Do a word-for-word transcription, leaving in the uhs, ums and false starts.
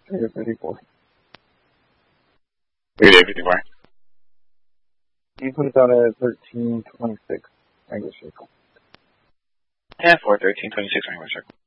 Area fifty-four. Area fifty-four. You put it down at thirteen twenty-six Wrangler Circle. Yeah, for thirteen twenty-six Wrangler Circle.